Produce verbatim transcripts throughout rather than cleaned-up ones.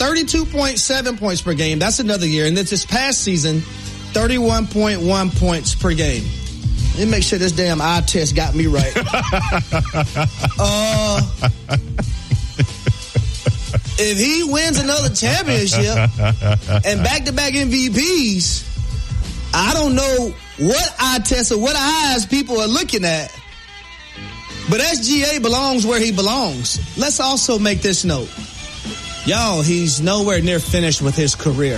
thirty-two point seven points per game. That's another year. And then this past season, thirty-one point one points per game. Let me make sure this damn eye test got me right. uh, if he wins another championship and back-to-back M V Ps, I don't know what eye test or what eyes people are looking at. But S G A belongs where he belongs. Let's also make this note. Y'all, he's nowhere near finished with his career.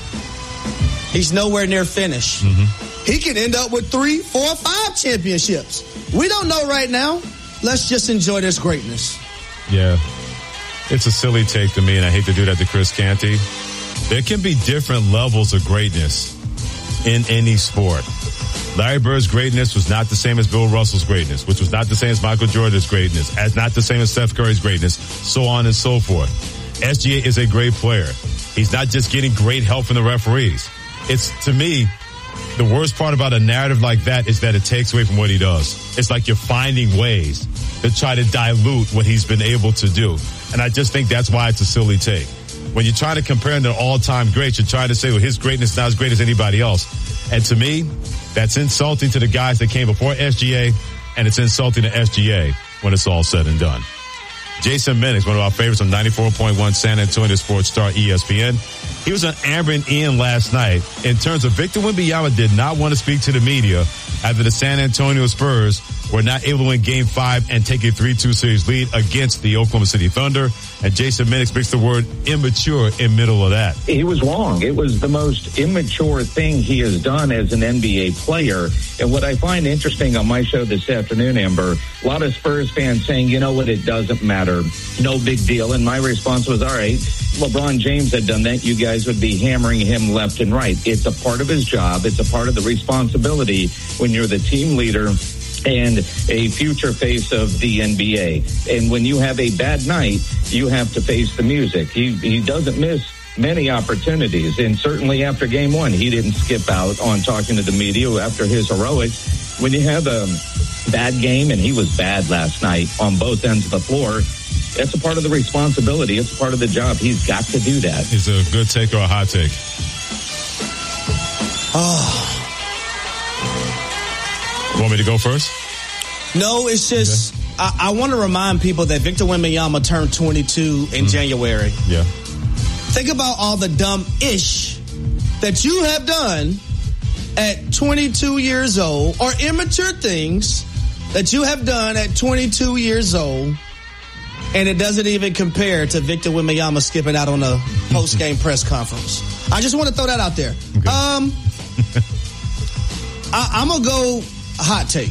He's nowhere near finished. Mm-hmm. He can end up with three, four, five championships. We don't know right now. Let's just enjoy this greatness. Yeah. It's a silly take to me, and I hate to do that to Chris Canty. There can be different levels of greatness in any sport. Larry Bird's greatness was not the same as Bill Russell's greatness, which was not the same as Michael Jordan's greatness, as not the same as Steph Curry's greatness, so on and so forth. S G A is a great player. He's not just getting great help from the referees. It's, to me, the worst part about a narrative like that is that it takes away from what he does. It's like you're finding ways to try to dilute what he's been able to do. And I just think that's why it's a silly take. When you're trying to compare him to all-time greats, you're trying to say, well, his greatness is not as great as anybody else. And to me, that's insulting to the guys that came before S G A, and it's insulting to S G A when it's all said and done. Jason Minix, one of our favorites on ninety-four point one San Antonio Sports Star E S P N. He was on Amber and Ian last night. In terms of Victor Wembanyama did not want to speak to the media after the San Antonio Spurs were not able to win Game five and take a three two series lead against the Oklahoma City Thunder. And Jason Minix picks the word immature in middle of that. He was wrong. It was the most immature thing he has done as an N B A player. And what I find interesting on my show this afternoon, Amber, a lot of Spurs fans saying, you know what, it doesn't matter. No big deal. And my response was, all right, LeBron James had done that. You guys would be hammering him left and right. It's a part of his job. It's a part of the responsibility when you're the team leader and a future face of the N B A. And when you have a bad night, you have to face the music. He he doesn't miss many opportunities. And certainly after game one, he didn't skip out on talking to the media after his heroics. When you have a bad game, and he was bad last night on both ends of the floor, it's a part of the responsibility. It's a part of the job. He's got to do that. Is it a good take or a hot take? Oh. You want me to go first? No, it's just, okay. I, I want to remind people that Victor Wembanyama turned twenty-two in mm. January. Yeah. Think about all the dumb-ish that you have done at twenty-two years old, or immature things that you have done at twenty-two years old, and it doesn't even compare to Victor Wembanyama skipping out on a post-game press conference. I just want to throw that out there. Okay. Um, I, I'm going to go hot take.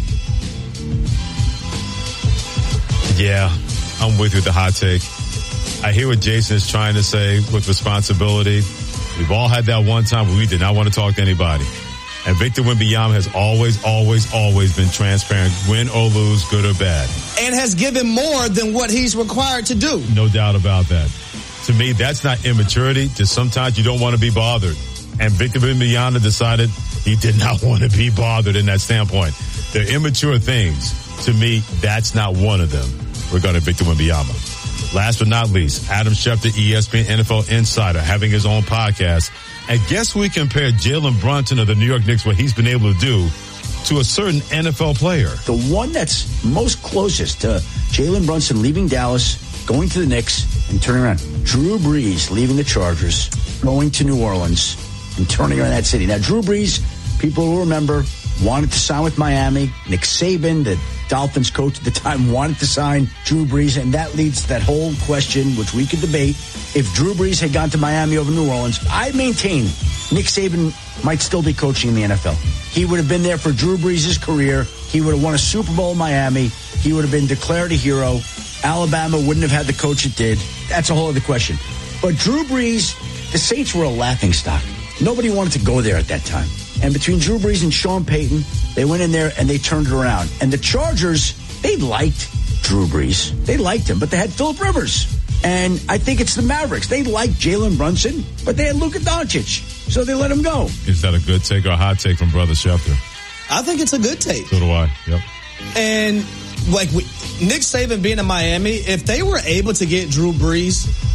Yeah, I'm with you with the hot take. I hear what Jason is trying to say with responsibility. We've all had that one time where we did not want to talk to anybody. And Victor Wembanyama has always, always, always been transparent, win or lose, good or bad. And has given more than what he's required to do. No doubt about that. To me, that's not immaturity. Just sometimes you don't want to be bothered. And Victor Wembanyama decided he did not want to be bothered in that standpoint. They're immature things. To me, that's not one of them regarding Victor Wembanyama. Last but not least, Adam Schefter, E S P N N F L Insider, having his own podcast. And guess who we compared Jalen Brunson of the New York Knicks, what he's been able to do, to a certain N F L player. The one that's most closest to Jalen Brunson leaving Dallas, going to the Knicks, and turning around. Drew Brees leaving the Chargers, going to New Orleans, and turning around that city. Now, Drew Brees, people will remember, wanted to sign with Miami. Nick Saban, the Dolphins coach at the time, wanted to sign Drew Brees, and that leads to that whole question, which we could debate. If Drew Brees had gone to Miami over New Orleans, I maintain Nick Saban might still be coaching in the N F L. He would have been there for Drew Brees' career. He would have won a Super Bowl in Miami. He would have been declared a hero. Alabama wouldn't have had the coach it did. That's a whole other question. But Drew Brees, the Saints were a laughingstock. Nobody wanted to go there at that time. And between Drew Brees and Sean Payton, they went in there and they turned it around. And the Chargers, they liked Drew Brees. They liked him, but they had Phillip Rivers. And I think it's the Mavericks. They liked Jalen Brunson, but they had Luka Doncic. So they let him go. Is that a good take or a hot take from Brother Schefter? I think it's a good take. So do I. Yep. And like we, Nick Saban being in Miami, if they were able to get Drew Brees,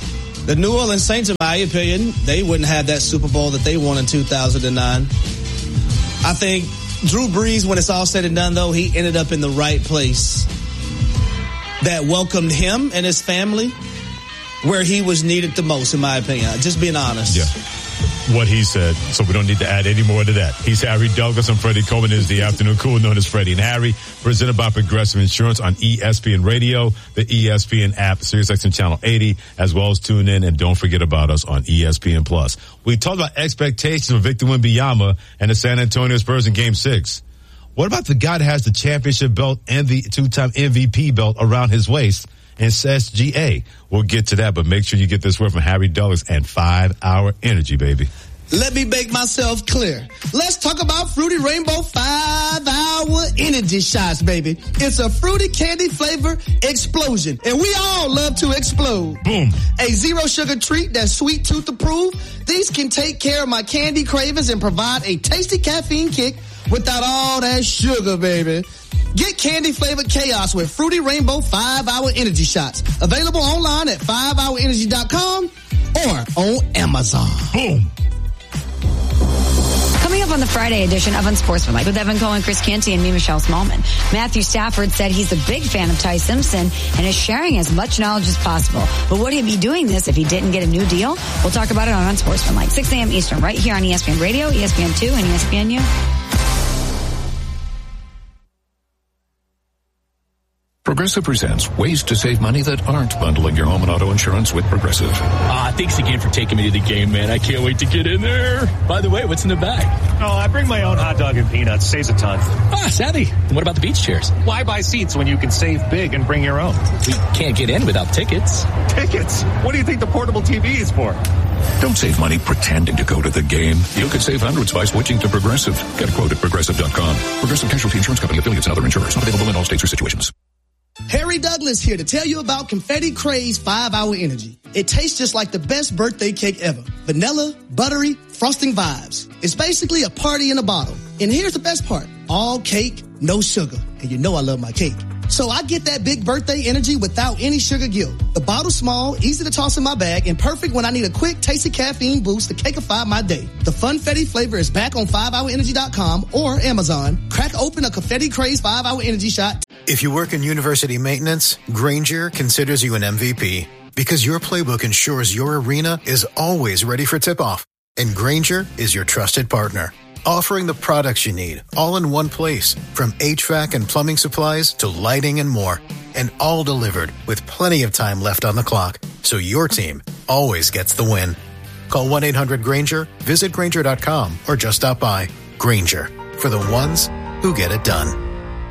The New Orleans Saints, in my opinion, they wouldn't have that Super Bowl that they won in two thousand nine. I think Drew Brees, when it's all said and done, though, he ended up in the right place that welcomed him and his family where he was needed the most, in my opinion. Just being honest. Yeah. What he said, so we don't need to add any more to that. He's Harry Douglas. I'm Freddie Coleman. This is the Afternoon Cool, known as Freddie and Harry, presented by Progressive Insurance on E S P N Radio, the E S P N app, SiriusXM Channel eighty, as well as tune in, and don't forget about us on E S P N Plus. We talked about expectations for Victor Wembanyama and the San Antonio Spurs in Game six. What about the guy that has the championship belt and the two-time M V P belt around his waist? And S G A. We'll get to that, but make sure you get this word from Harry Douglas and five hour Energy, baby. Let me make myself clear. Let's talk about Fruity Rainbow five hour Energy Shots, baby. It's a fruity candy flavor explosion, and we all love to explode. Boom. A zero sugar treat that's sweet tooth approved. These can take care of my candy cravings and provide a tasty caffeine kick without all that sugar, baby. Get candy-flavored chaos with Fruity Rainbow five hour Energy Shots. Available online at five hour energy dot com or on Amazon. Boom. Coming up on the Friday edition of Unsportsmanlike with Evan Cohen, Chris Canty, and me, Michelle Smallman. Matthew Stafford said he's a big fan of Ty Simpson and is sharing as much knowledge as possible. But would he be doing this if he didn't get a new deal? We'll talk about it on Unsportsmanlike, six a.m. Eastern, right here on E S P N Radio, E S P N two, and E S P N U. Progressive presents ways to save money that aren't bundling your home and auto insurance with Progressive. Ah, thanks again for taking me to the game, man. I can't wait to get in there. By the way, what's in the bag? Oh, I bring my own hot dog and peanuts. Saves a ton. Ah, savvy. And what about the beach chairs? Why buy seats when you can save big and bring your own? We can't get in without tickets. Tickets? What do you think the portable T V is for? Don't save money pretending to go to the game. You could save hundreds by switching to Progressive. Get a quote at progressive dot com. Progressive Casualty Insurance Company, affiliates, and other insurers. Not available in all states or situations. Harry Douglas here to tell you about Confetti Craze five hour Energy. It tastes just like the best birthday cake ever. Vanilla, buttery, frosting vibes. It's basically a party in a bottle. And here's the best part. All cake, no sugar. And you know I love my cake. So I get that big birthday energy without any sugar guilt. The bottle's small, easy to toss in my bag, and perfect when I need a quick, tasty caffeine boost to cakeify my day. The Funfetti flavor is back on five hour energy dot com or Amazon. Crack open a Confetti Craze five hour Energy Shot. If you work in university maintenance, Grainger considers you an M V P because your playbook ensures your arena is always ready for tip-off. And Grainger is your trusted partner, offering the products you need all in one place, from H V A C and plumbing supplies to lighting and more, and all delivered with plenty of time left on the clock, so your team always gets the win. Call one eight hundred Grainger, visit Grainger dot com, or just stop by. Grainger, for the ones who get it done.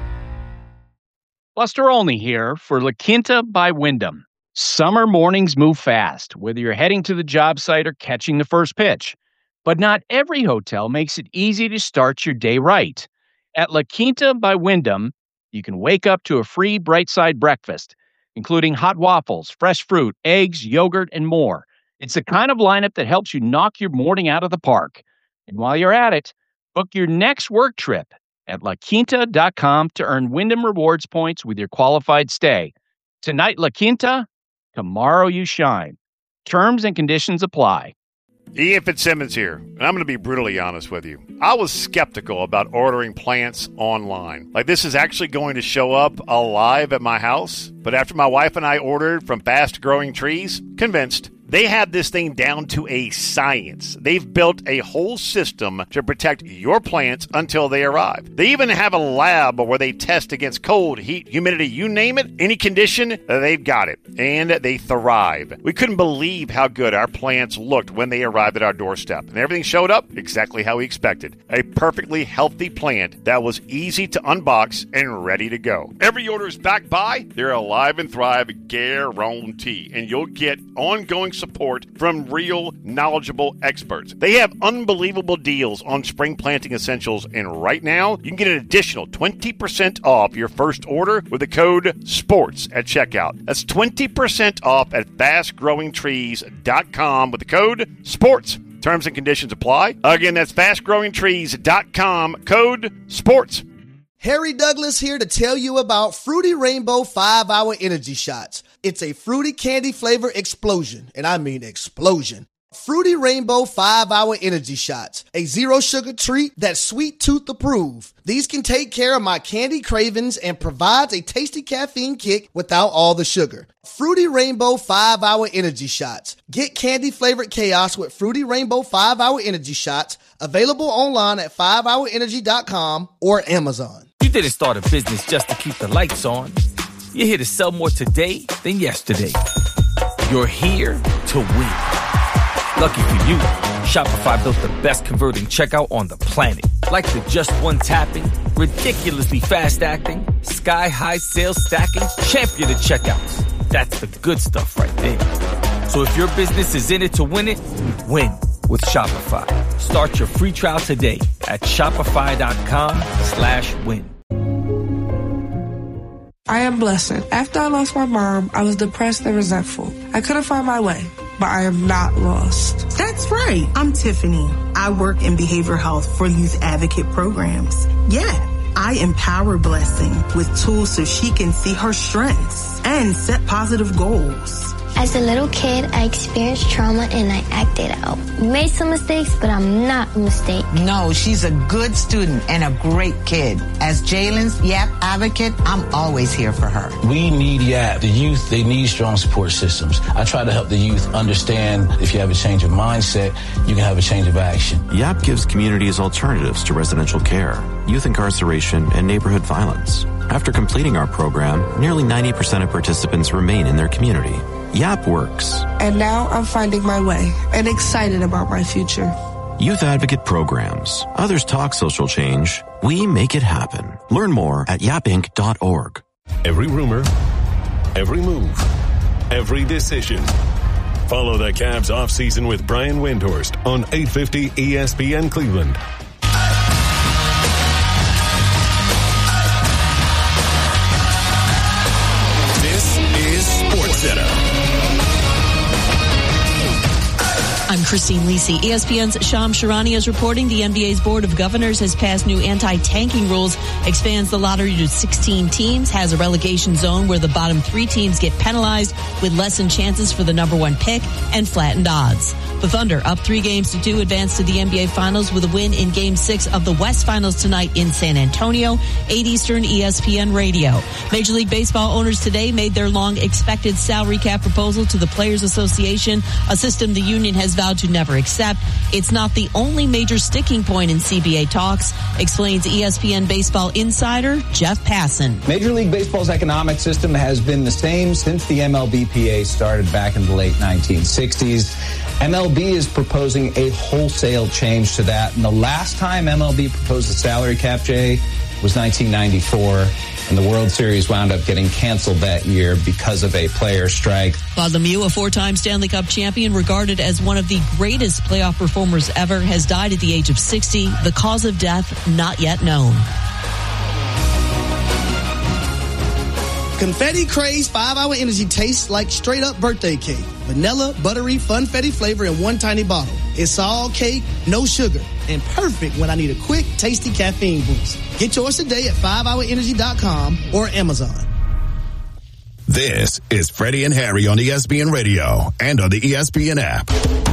Buster Olney here for La Quinta by Wyndham. Summer mornings move fast, whether you're heading to the job site or catching the first pitch. But not every hotel makes it easy to start your day right. At La Quinta by Wyndham, you can wake up to a free Bright Side breakfast, including hot waffles, fresh fruit, eggs, yogurt, and more. It's the kind of lineup that helps you knock your morning out of the park. And while you're at it, book your next work trip at la quinta dot com to earn Wyndham Rewards points with your qualified stay. Tonight, La Quinta, tomorrow you shine. Terms and conditions apply. Ian Fitzsimmons here, and I'm going to be brutally honest with you. I was skeptical about ordering plants online. Like, this is actually going to show up alive at my house. But after my wife and I ordered from Fast Growing Trees, convinced. They have this thing down to a science. They've built a whole system to protect your plants until they arrive. They even have a lab where they test against cold, heat, humidity, you name it, any condition, they've got it. And they thrive. We couldn't believe how good our plants looked when they arrived at our doorstep. And everything showed up exactly how we expected. A perfectly healthy plant that was easy to unbox and ready to go. Every order is backed by their Alive and Thrive guarantee. And you'll get ongoing support from real, knowledgeable experts. They have unbelievable deals on spring planting essentials, and right now, you can get an additional twenty percent off your first order with the code SPORTS at checkout. That's twenty percent off at fast growing trees dot com with the code SPORTS. Terms and conditions apply. Again, that's fast growing trees dot com, code SPORTS. Harry Douglas here to tell you about Fruity Rainbow five hour Energy Shots. It's a fruity candy flavor explosion, and I mean explosion. Fruity Rainbow five hour Energy Shots, a zero sugar treat that's sweet tooth approved. These can take care of my candy cravings and provides a tasty caffeine kick without all the sugar. Fruity Rainbow five hour Energy Shots. Get candy flavored chaos with Fruity Rainbow five hour Energy Shots, available online at five hour energy dot com or Amazon. You didn't start a business just to keep the lights on. You're here to sell more today than yesterday. You're here to win. Lucky for you, Shopify built the best converting checkout on the planet. Like the just one tapping, ridiculously fast acting, sky high sales stacking, champion of checkouts. That's the good stuff right there. So if your business is in it to win it, win with Shopify. Start your free trial today at shopify.com slash win. I am Blessed. After I lost my mom, I was depressed and resentful. I couldn't find my way, but I am not lost. That's right. I'm Tiffany. I work in behavioral health for youth advocate programs. Yeah, I empower Blessing with tools so she can see her strengths and set positive goals. As a little kid, I experienced trauma and I acted out. Made some mistakes, but I'm not a mistake. No, she's a good student and a great kid. As Jalen's YAP advocate, I'm always here for her. We need YAP. The youth, they need strong support systems. I try to help the youth understand if you have a change of mindset, you can have a change of action. YAP gives communities alternatives to residential care, youth incarceration, and neighborhood violence. After completing our program, nearly ninety percent of participants remain in their community. YAP works. And now I'm finding my way and excited about my future. Youth Advocate Programs. Others talk social change. We make it happen. Learn more at yap inc dot org. Every rumor, every move, every decision. Follow the Cavs offseason with Brian Windhorst on eight fifty E S P N Cleveland. This is SportsCenter. I'm Christine Lisi. E S P N's Shams Charania is reporting the N B A's Board of Governors has passed new anti-tanking rules, expands the lottery to sixteen teams, has a relegation zone where the bottom three teams get penalized with lessened chances for the number one pick, and flattened odds. The Thunder, up three games to two, advanced to the N B A Finals with a win in Game six of the West Finals tonight in San Antonio, eight Eastern, E S P N Radio. Major League Baseball owners today made their long-expected salary cap proposal to the Players Association, a system the union has vowed to never accept. It's not the only major sticking point in C B A talks, explains E S P N baseball insider Jeff Passan. Major League Baseball's economic system has been the same since the M L B P A started back in the late nineteen sixties. M L B is proposing a wholesale change to that. And the last time M L B proposed a salary cap, Jay, was nineteen ninety-four. And the World Series wound up getting canceled that year because of a player strike. Bob Lemieux, a four-time Stanley Cup champion, regarded as one of the greatest playoff performers ever, has died at the age of sixty. The cause of death not yet known. Confetti Craze five hour Energy tastes like straight up birthday cake. Vanilla, buttery, funfetti flavor in one tiny bottle. It's all cake, no sugar, and perfect when I need a quick, tasty caffeine boost. Get yours today at five hour energy dot com or Amazon. This is Freddie and Harry on E S P N Radio and on the E S P N app.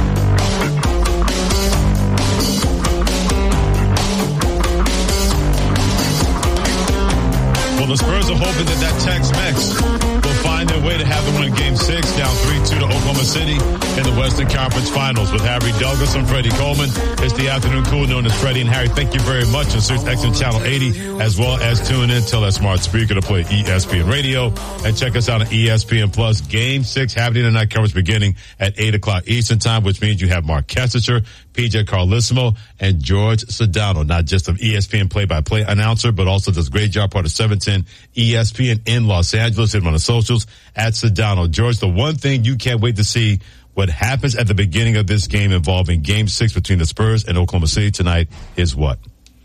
Well, the Spurs are hoping that that Tex-Mex will find their way to have them win Game six, down three two to Oklahoma City in the Western Conference Finals. With Harry Douglas and Freddie Coleman, it's the afternoon cool known as Freddie and Harry. Thank you very much. And search X M Channel eighty, as well as tune in, tell that smart speaker to play E S P N Radio, and check us out on E S P N Plus. Game six happening tonight, coverage beginning at eight o'clock Eastern Time, which means you have Mark Kessinger, P J Carlissimo, and George Sedano, not just an E S P N play-by-play announcer, but also does a great job, part of seven ten E S P N in Los Angeles. Hit him on the socials at Sedano. George, the one thing you can't wait to see what happens at the beginning of this game involving Game six between the Spurs and Oklahoma City tonight is what?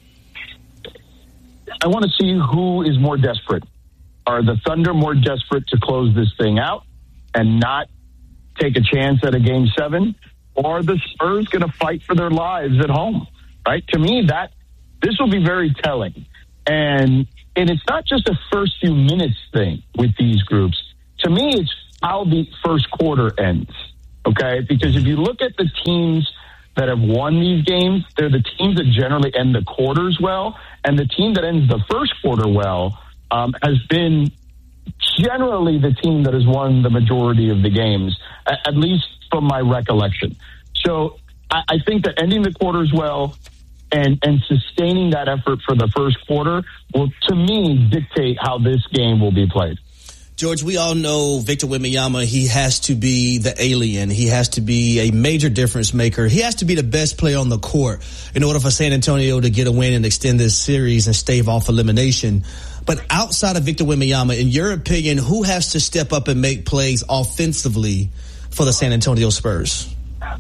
I want to see who is more desperate. Are the Thunder more desperate to close this thing out and not take a chance at a Game seven? Or are the Spurs going to fight for their lives at home? Right? To me, that this will be very telling. And and it's not just a first few minutes thing with these groups. To me, it's how the first quarter ends, okay? Because if you look at the teams that have won these games, they're the teams that generally end the quarters well, and the team that ends the first quarter well um, has been generally the team that has won the majority of the games, at least from my recollection. So I, I think that ending the quarters well and, and sustaining that effort for the first quarter will, to me, dictate how this game will be played. George, we all know Victor Wembanyama, he has to be the alien. He has to be a major difference maker. He has to be the best player on the court in order for San Antonio to get a win and extend this series and stave off elimination. But outside of Victor Wembanyama, in your opinion, who has to step up and make plays offensively for the San Antonio Spurs?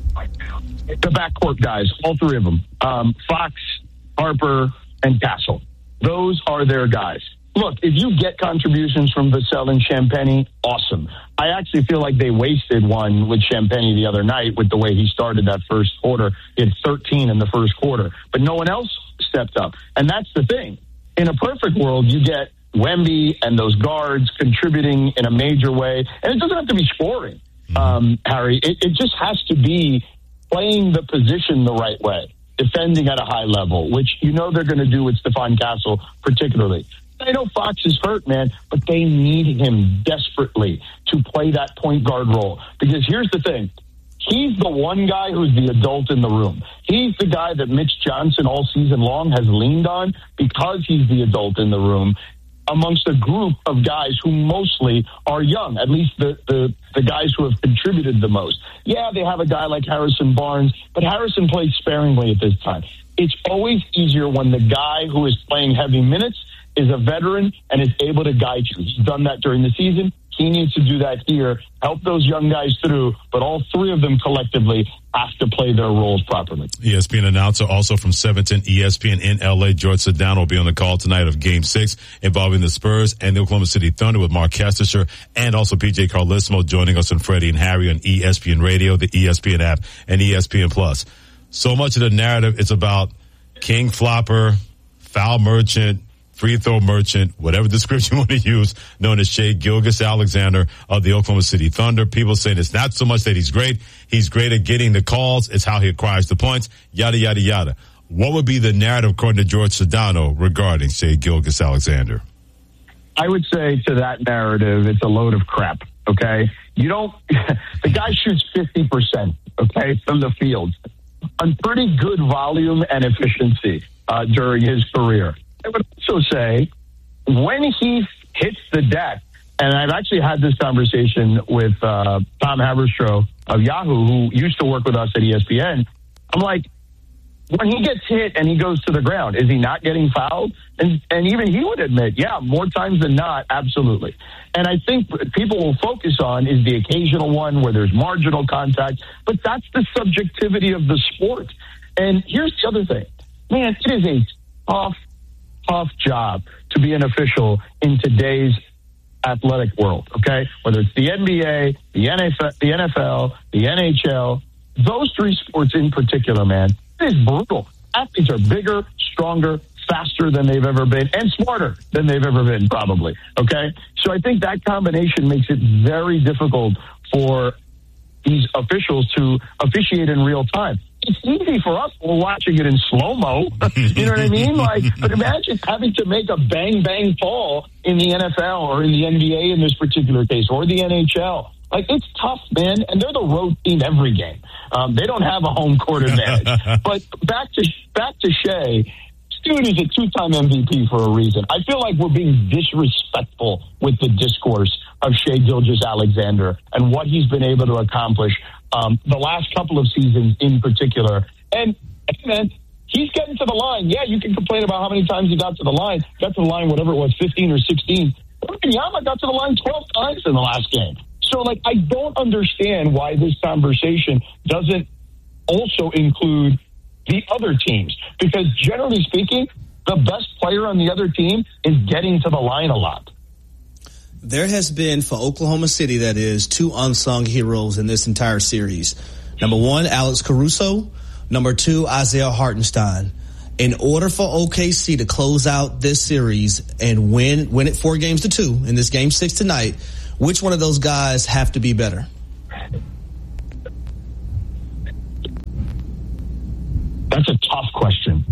The backcourt guys, all three of them. Um, Fox, Harper, and Castle. Those are their guys. Look, if you get contributions from Vassell and Champagnie, awesome. I actually feel like they wasted one with Champagnie the other night with the way he started that first quarter. He had thirteen in the first quarter, but no one else stepped up. And that's the thing. In a perfect world, you get Wemby and those guards contributing in a major way. And it doesn't have to be scoring, um, Harry. It, it just has to be playing the position the right way, defending at a high level, which you know they're going to do with Stephon Castle particularly. I know Fox is hurt, man, but they need him desperately to play that point guard role. Because here's the thing. He's the one guy who's the adult in the room. He's the guy that Mitch Johnson all season long has leaned on because he's the adult in the room amongst a group of guys who mostly are young, at least the, the, the guys who have contributed the most. Yeah, they have a guy like Harrison Barnes, but Harrison plays sparingly at this time. It's always easier when the guy who is playing heavy minutes is a veteran and is able to guide you. He's done that during the season. He needs to do that here, help those young guys through, but all three of them collectively have to play their roles properly. E S P N announcer also from seven ten E S P N in L A, George Sedano, will be on the call tonight of Game six involving the Spurs and the Oklahoma City Thunder with Mark Kestisher and also P J Carlesimo joining us on Freddie and Harry on E S P N Radio, the E S P N app, and E S P N Plus. So much of the narrative is about King Flopper, foul merchant, free throw merchant, whatever description you want to use, known as Shai Gilgeous-Alexander of the Oklahoma City Thunder. People saying it's not so much that he's great. He's great at getting the calls. It's how he acquires the points, yada, yada, yada. What would be the narrative, according to George Sedano, regarding Shai Gilgeous-Alexander? I would say to that narrative, it's a load of crap, okay? You don't, the guy shoots fifty percent, okay, from the field on pretty good volume and efficiency uh, during his career. I would also say when he hits the deck, and I've actually had this conversation with uh, Tom Haberstroh of Yahoo, who used to work with us at E S P N. I'm like, when he gets hit and he goes to the ground, is he not getting fouled? And, and even he would admit, yeah, more times than not, absolutely. And I think what people will focus on is the occasional one where there's marginal contact, but that's the subjectivity of the sport. And here's the other thing. Man, it is a tough, tough job to be an official in today's athletic world, okay? Whether it's the N B A, the N F L, the N F L, the N H L, those three sports in particular, man, it is brutal. Athletes are bigger, stronger, faster than they've ever been, and smarter than they've ever been, probably, okay? So I think that combination makes it very difficult for these officials to officiate in real time. It's easy for us. We're watching it in slow-mo. You know what I mean? Like, but imagine having to make a bang-bang call in the N F L or in the N B A in this particular case, or the N H L. Like, it's tough, man. And they're the road team every game. Um, they don't have a home court advantage. But back to back to Shai. Dude is a two-time M V P for a reason. I feel like we're being disrespectful with the discourse of Shai Gilgeous-Alexander and what he's been able to accomplish um, the last couple of seasons in particular. And, man, he's getting to the line. Yeah, you can complain about how many times he got to the line. Got to the line, whatever it was, fifteen or sixteen. Wembanyama got to the line twelve times in the last game. So, like, I don't understand why this conversation doesn't also include the other teams, because generally speaking, the best player on the other team is getting to the line a lot. There has been, for Oklahoma City, that is, two unsung heroes in this entire series. Number one, Alex Caruso. Number two, Isaiah Hartenstein. In order for O K C to close out this series and win win it four games to two in this game six tonight, which one of those guys have to be better? That's a tough question.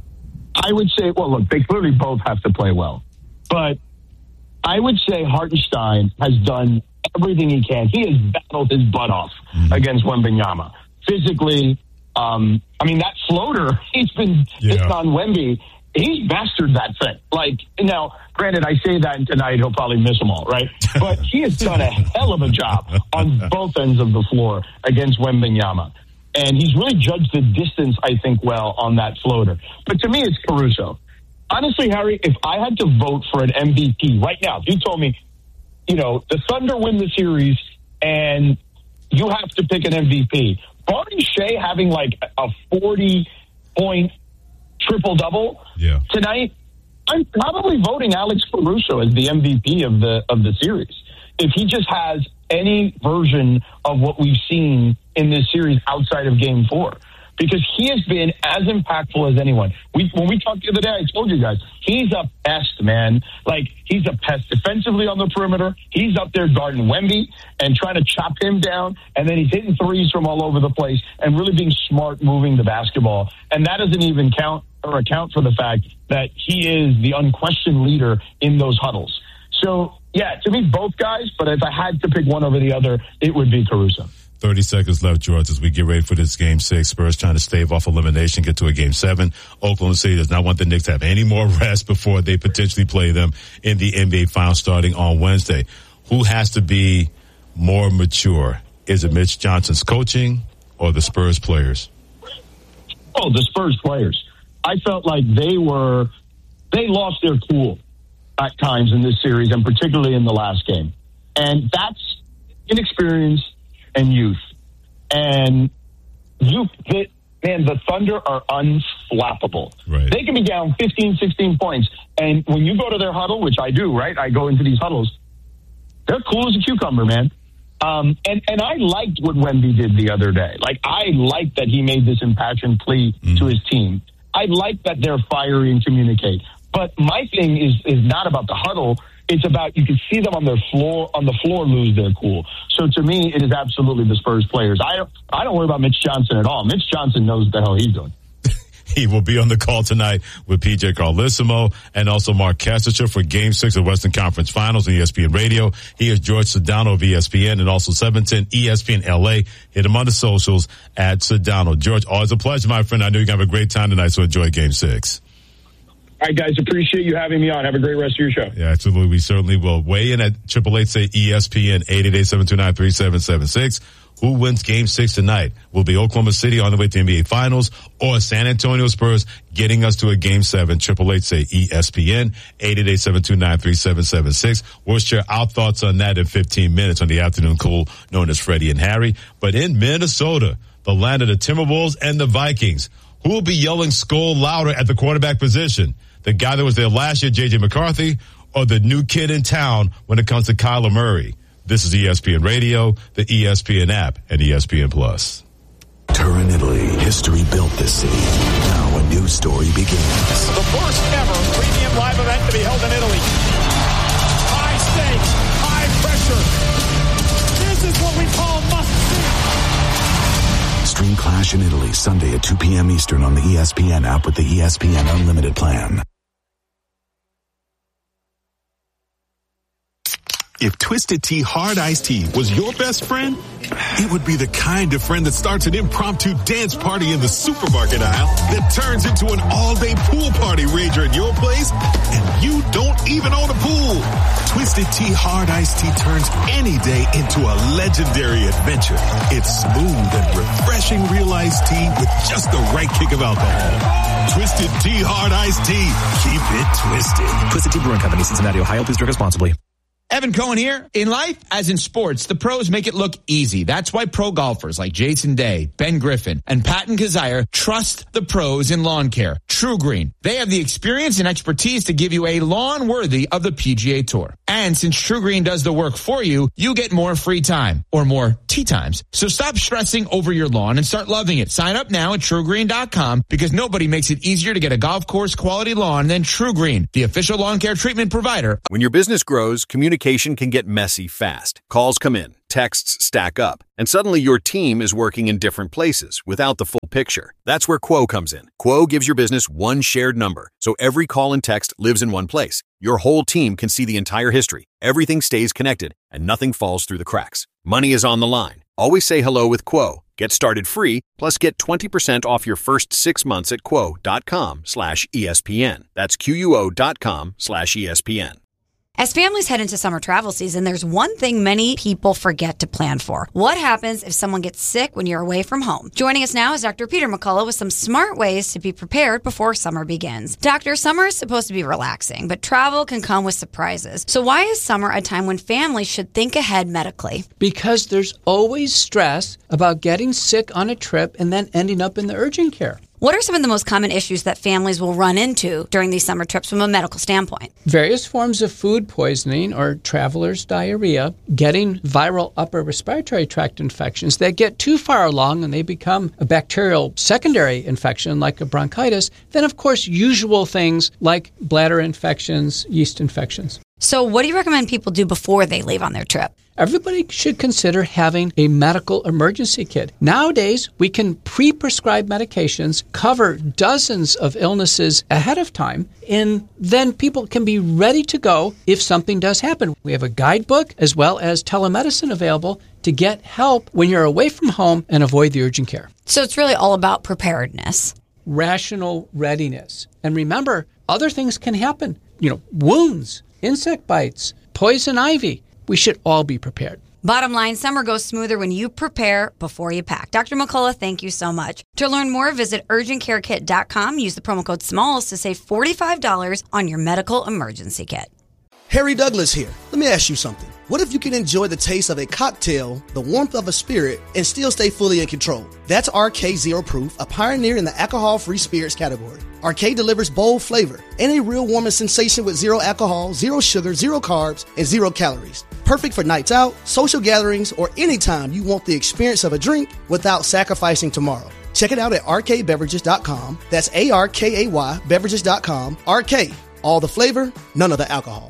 I would say, well, look, they clearly both have to play well. But I would say Hartenstein has done everything he can. He has battled his butt off mm-hmm. against Wembanyama. Physically, um, I mean, that floater, he's been yeah. hitting on Wemby. He's mastered that thing. Like, now, granted, I say that, and tonight he'll probably miss them all, right? But he has done a hell of a job on both ends of the floor against Wembanyama. And he's really judged the distance, I think, well on that floater. But to me, it's Caruso. Honestly, Harry, if I had to vote for an M V P right now, if you told me, you know, the Thunder win the series and you have to pick an M V P, barring Shea having like a forty-point triple-double yeah. tonight, I'm probably voting Alex Caruso as the M V P of the of the series. If he just has any version of what we've seen in this series outside of Game Four, because he has been as impactful as anyone. We when we talked the other day, I told you guys he's a pest, man. Like he's a pest defensively on the perimeter. He's up there guarding Wemby and trying to chop him down, and then he's hitting threes from all over the place and really being smart moving the basketball. And that doesn't even count or account for the fact that he is the unquestioned leader in those huddles. So, yeah, to me, both guys, but if I had to pick one over the other, it would be Caruso. thirty seconds left, George, as we get ready for this game six. Spurs trying to stave off elimination, get to a game seven. Oklahoma City does not want the Knicks to have any more rest before they potentially play them in the N B A Finals starting on Wednesday. Who has to be more mature? Is it Mitch Johnson's coaching or the Spurs players? Oh, the Spurs players. I felt like they were, they lost their cool at times in this series, and particularly in the last game. And that's inexperience and youth. And you, they, man, the Thunder are unflappable. Right. They can be down fifteen, sixteen points. And when you go to their huddle, which I do, right? I go into these huddles. They're cool as a cucumber, man. Um, and, and I liked what Wemby did the other day. Like, I liked that he made this impassioned plea mm. to his team. I like that they're fiery and communicate. But my thing is is not about the huddle. It's about you can see them on their floor on the floor lose their cool. So to me, it is absolutely the Spurs players. I don't I don't worry about Mitch Johnson at all. Mitch Johnson knows what the hell he's doing. He will be on the call tonight with P J Carlissimo and also Mark Kasticher for Game Six of Western Conference Finals on E S P N Radio. He is George Sedano of E S P N and also seven ten E S P N L A. Hit him on the socials at Sedano. George, always a pleasure, my friend. I know you're going to have a great time tonight, so enjoy Game Six. All right, guys, appreciate you having me on. Have a great rest of your show. Yeah, absolutely. We certainly will. Weigh in at triple eight say E S P N eight eight eight, seven two nine, three seven seven six. Who wins Game Six tonight? Will be Oklahoma City on the way to the N B A Finals or San Antonio Spurs getting us to a Game Seven? Triple eight say E S P N eight eight eight, seven two nine, three seven seven six. We'll share our thoughts on that in fifteen minutes on the afternoon cool known as Freddie and Harry. But in Minnesota, the land of the Timberwolves and the Vikings, who will be yelling skull louder at the quarterback position? The guy that was there last year, J J McCarthy, or the new kid in town when it comes to Kyler Murray? This is E S P N Radio, the E S P N app, and E S P N Plus. Turin, Italy. History built this city. Now a new story begins. The first ever premium live event to be held in Italy. High stakes, high pressure. This is what we call must-see. Stream Clash in Italy Sunday at two p.m. Eastern on the E S P N app with the E S P N Unlimited plan. If Twisted Tea Hard Iced Tea was your best friend, it would be the kind of friend that starts an impromptu dance party in the supermarket aisle that turns into an all-day pool party rager at your place, and you don't even own a pool. Twisted Tea Hard Iced Tea turns any day into a legendary adventure. It's smooth and refreshing real iced tea with just the right kick of alcohol. Twisted Tea Hard Iced Tea. Keep it twisted. Twisted Tea Brewing Company, Cincinnati, Ohio. Please drink responsibly. Evan Cohen here. In life, as in sports, the pros make it look easy. That's why pro golfers like Jason Day, Ben Griffin, and Patton Kazire trust the pros in lawn care. True Green. They have the experience and expertise to give you a lawn worthy of the P G A Tour. And since True Green does the work for you, you get more free time or more tee times. So stop stressing over your lawn and start loving it. Sign up now at true green dot com because nobody makes it easier to get a golf course quality lawn than True Green, the official lawn care treatment provider. When your business grows, communicate communication can get messy fast. Calls come in, texts stack up, and suddenly your team is working in different places without the full picture. That's where Quo comes in. Quo gives your business one shared number, so every call and text lives in one place. Your whole team can see the entire history. Everything stays connected, and nothing falls through the cracks. Money is on the line. Always say hello with Quo. Get started free, plus get twenty percent off your first six months at quo.com slash ESPN. That's Q-U-O dot com slash ESPN. As families head into summer travel season, there's one thing many people forget to plan for. What happens if someone gets sick when you're away from home? Joining us now is Doctor Peter McCullough with some smart ways to be prepared before summer begins. Doctor, summer is supposed to be relaxing, but travel can come with surprises. So why is summer a time when families should think ahead medically? Because there's always stress about getting sick on a trip and then ending up in the urgent care. What are some of the most common issues that families will run into during these summer trips from a medical standpoint? Various forms of food poisoning or traveler's diarrhea, getting viral upper respiratory tract infections that get too far along and they become a bacterial secondary infection like a bronchitis. Then, of course, usual things like bladder infections, yeast infections. So what do you recommend people do before they leave on their trip? Everybody should consider having a medical emergency kit. Nowadays, we can pre-prescribe medications, cover dozens of illnesses ahead of time, and then people can be ready to go if something does happen. We have a guidebook as well as telemedicine available to get help when you're away from home and avoid the urgent care. So it's really all about preparedness. Rational readiness. And remember, other things can happen. You know, wounds, insect bites, poison ivy. We should all be prepared. Bottom line, summer goes smoother when you prepare before you pack. Doctor McCullough, thank you so much. To learn more, visit urgent care kit dot com. Use the promo code SMALLS to save forty-five dollars on your medical emergency kit. Harry Douglas here. Let me ask you something. What if you can enjoy the taste of a cocktail, the warmth of a spirit, and still stay fully in control? That's R K Zero Proof, a pioneer in the alcohol-free spirits category. R K delivers bold flavor and a real warming sensation with zero alcohol, zero sugar, zero carbs, and zero calories. Perfect for nights out, social gatherings, or anytime you want the experience of a drink without sacrificing tomorrow. Check it out at R K beverages dot com. That's A R K A Y beverages dot com. R K, all the flavor, none of the alcohol.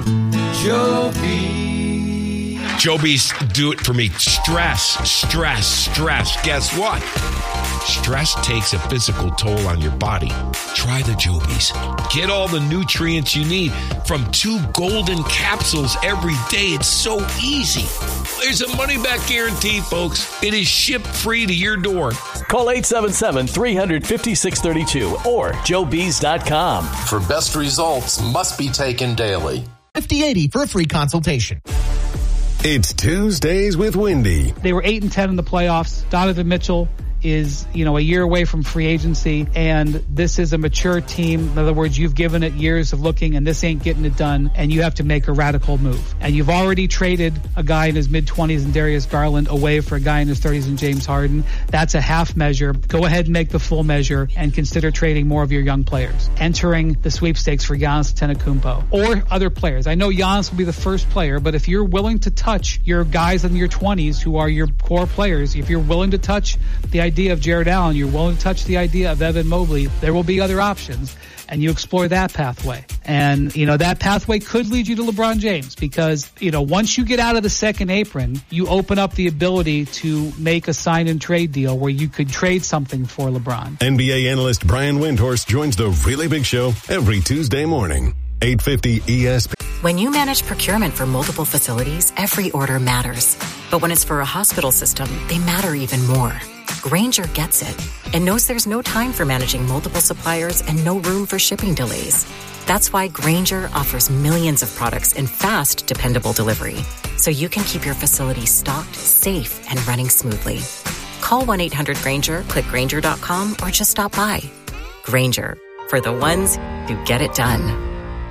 Joby. Joby's do it for me. Stress, stress, stress. Guess what? Stress takes a physical toll on your body. Try the Jobies. Get all the nutrients you need from two golden capsules every day. It's so easy. There's a money-back guarantee, folks. It is shipped free to your door. Call eight seven seven, three hundred, fifty-six thirty-two or joe bees dot com. For best results, must be taken daily. fifty eighty for a free consultation. It's Tuesdays with Wendy. They were eight and ten in the playoffs. Donovan Mitchell is, you know, a year away from free agency, and this is a mature team. In other words, you've given it years of looking, and this ain't getting it done, and you have to make a radical move. And you've already traded a guy in his mid-twenties in Darius Garland away for a guy in his thirties in James Harden. That's a half measure. Go ahead and make the full measure and consider trading more of your young players, entering the sweepstakes for Giannis Antetokounmpo or other players. I know Giannis will be the first player, but if you're willing to touch your guys in your twenties who are your core players, if you're willing to touch the idea of Jared Allen, you're willing to touch the idea of Evan Mobley, there will be other options, and you explore that pathway. And, you know, that pathway could lead you to LeBron James because, you know, once you get out of the second apron, you open up the ability to make a sign and trade deal where you could trade something for LeBron. N B A analyst Brian Windhorst joins the Really Big Show every Tuesday morning, eight fifty E S P. When you manage procurement for multiple facilities, every order matters. But when it's for a hospital system, they matter even more. Grainger gets it and knows there's no time for managing multiple suppliers and no room for shipping delays. That's why Grainger offers millions of products in fast, dependable delivery, so you can keep your facility stocked, safe, and running smoothly. Call one eight hundred Grainger, click Grainger dot com, or just stop by. Grainger, for the ones who get it done.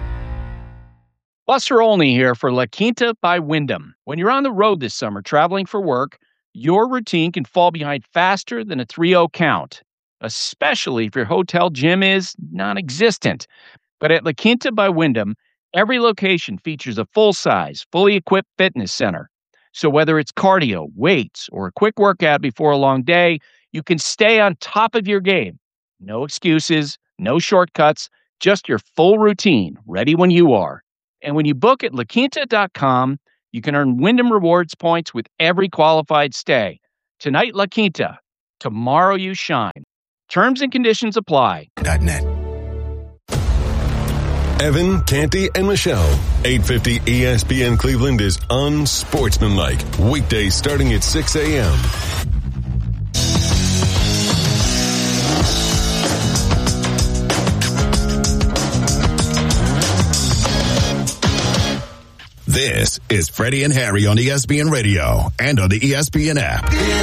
Buster Olney here for La Quinta by Wyndham. When you're on the road this summer traveling for work, your routine can fall behind faster than a three oh count, especially if your hotel gym is non-existent. But at La Quinta by Wyndham, every location features a full-size, fully equipped fitness center. So whether it's cardio, weights, or a quick workout before a long day, you can stay on top of your game. No excuses, no shortcuts, just your full routine, ready when you are. And when you book at La Quinta dot com, you can earn Wyndham Rewards points with every qualified stay. Tonight, La Quinta. Tomorrow, you shine. Terms and conditions apply. .net. Evan, Canty, and Michelle. eight fifty E S P N Cleveland is unsportsmanlike. Weekdays starting at six a.m. This is Freddie and Harry on E S P N Radio and on the E S P N app.